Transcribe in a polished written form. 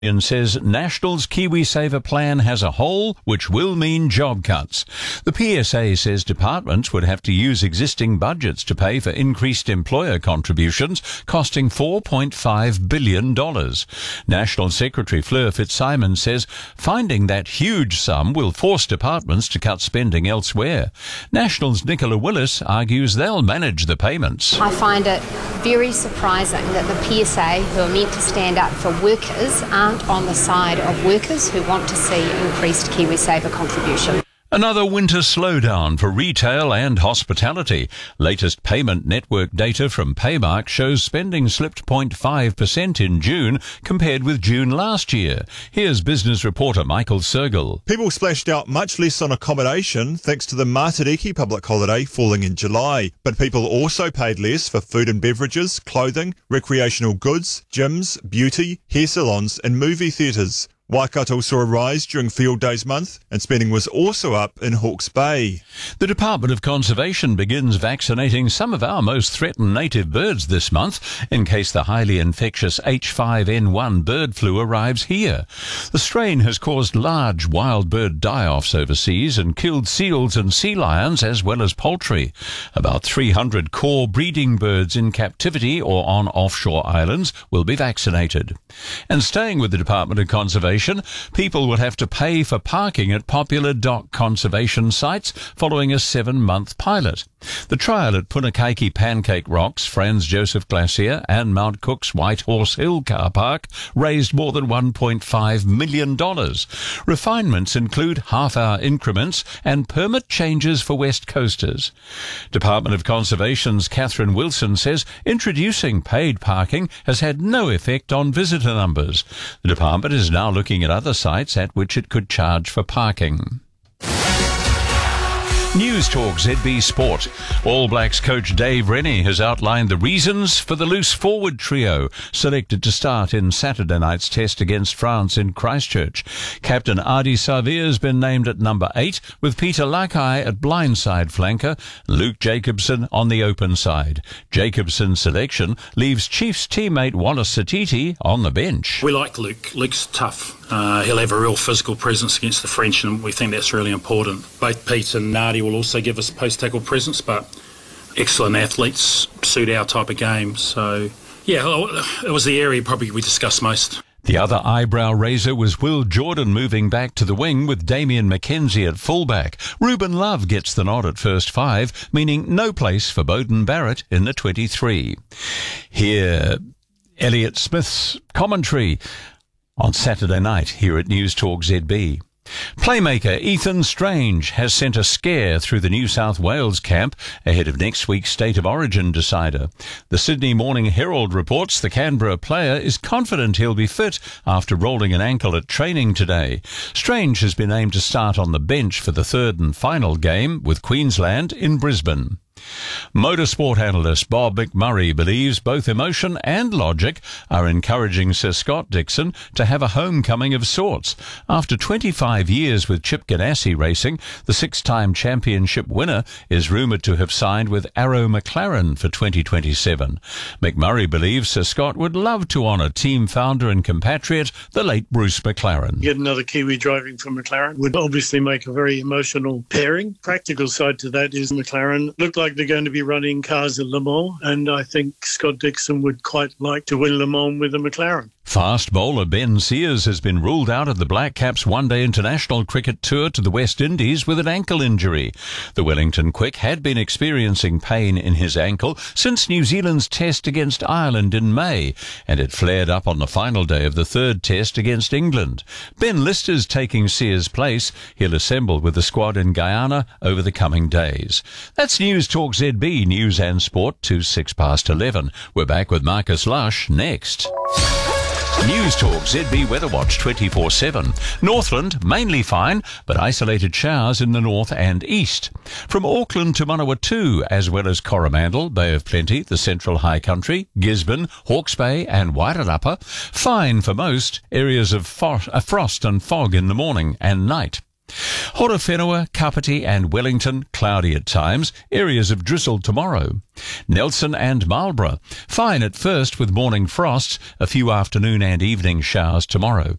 And says National's KiwiSaver plan has a hole which will mean job cuts. The PSA says departments would have to use existing budgets to pay for increased employer contributions, costing $4.5 billion. National Secretary Fleur Fitzsimons says finding that huge sum will force departments to cut spending elsewhere. National's Nicola Willis argues they'll manage the payments. I find it very surprising that the PSA, who are meant to stand up for workers, aren't on the side of workers who want to see increased KiwiSaver contribution. Another winter slowdown for retail and hospitality. Latest payment network data from Paymark shows spending slipped 0.5% in June compared with June last year. Here's business reporter Michael Sergel. People splashed out much less on accommodation thanks to the Matariki public holiday falling in July. But people also paid less for food and beverages, clothing, recreational goods, gyms, beauty, hair salons and movie theatres. Waikato saw a rise during Field Days month, and spending was also up in Hawke's Bay. The Department of Conservation begins vaccinating some of our most threatened native birds this month in case the highly infectious H5N1 bird flu arrives here. The strain has caused large wild bird die-offs overseas and killed seals and sea lions as well as poultry. About 300 core breeding birds in captivity or on offshore islands will be vaccinated. And staying with the Department of Conservation, people will have to pay for parking at popular dock conservation sites following a 7-month pilot. The trial at Punakaiki Pancake Rocks, Franz Joseph Glacier and Mount Cook's White Horse Hill car park raised more than $1.5 million. Refinements include half-hour increments and permit changes for West Coasters. Department of Conservation's Catherine Wilson says introducing paid parking has had no effect on visitor numbers. The department is now looking at other sites at which it could charge for parking. News Talk ZB Sport. All Blacks coach Dave Rennie has outlined the reasons for the loose forward trio selected to start in Saturday night's test against France in Christchurch. Captain Adi Savir has been named at number 8, with Peter Lakai at blindside flanker, Luke Jacobson on the open side. Jacobson's selection leaves Chiefs teammate Wallace Satiti on the bench. We like Luke. Luke's tough. He'll have a real physical presence against the French, and we think that's really important. Both Pete and Nardi will also give us post-tackle presence, but excellent athletes suit our type of game. So, yeah, it was the area probably we discussed most. The other eyebrow raiser was Will Jordan moving back to the wing with Damien McKenzie at fullback. Ruben Love gets the nod at first 5, meaning no place for Beauden Barrett in the 23. Here, Elliot Smith's commentary on Saturday night here at News Talk ZB. Playmaker Ethan Strange has sent a scare through the New South Wales camp ahead of next week's State of Origin decider. The Sydney Morning Herald reports the Canberra player is confident he'll be fit after rolling an ankle at training today. Strange has been aimed to start on the bench for the third and final game with Queensland in Brisbane. Motorsport analyst Bob McMurray believes both emotion and logic are encouraging Sir Scott Dixon to have a homecoming of sorts. After 25 years with Chip Ganassi Racing, the 6-time championship winner is rumoured to have signed with Arrow McLaren for 2027. McMurray believes Sir Scott would love to honour team founder and compatriot, the late Bruce McLaren. Get another Kiwi driving for McLaren would obviously make a very emotional pairing. Practical side to that is McLaren looked like they're going to be running cars at Le Mans, and I think Scott Dixon would quite like to win Le Mans with a McLaren. Fast bowler Ben Sears has been ruled out of the Black Caps one-day international cricket tour to the West Indies with an ankle injury. The Wellington Quick had been experiencing pain in his ankle since New Zealand's test against Ireland in May, and it flared up on the final day of the third test against England. Ben Lister's taking Sears' place. He'll assemble with the squad in Guyana over the coming days. That's News Talk ZB, News and Sport to 11:06. We're back with Marcus Lush next. News Talk ZB Weather Watch 24/7. Northland, mainly fine, but isolated showers in the north and east. From Auckland to Manawatu, as well as Coromandel, Bay of Plenty, the Central High Country, Gisborne, Hawke's Bay and Wairarapa, fine for most. Areas of frost and fog in the morning and night. Horowhenua, Kapiti and Wellington, cloudy at times, areas of drizzle tomorrow. Nelson and Marlborough, fine at first with morning frosts, a few afternoon and evening showers tomorrow.